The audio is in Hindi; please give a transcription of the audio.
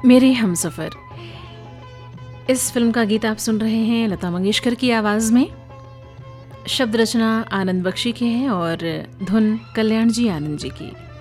मेरे हमसफ़र। इस फिल्म का गीत आप सुन रहे हैं लता मंगेशकर की आवाज़ में। शब्द रचना आनंद बख्शी के हैं और धुन कल्याण जी आनंद जी की।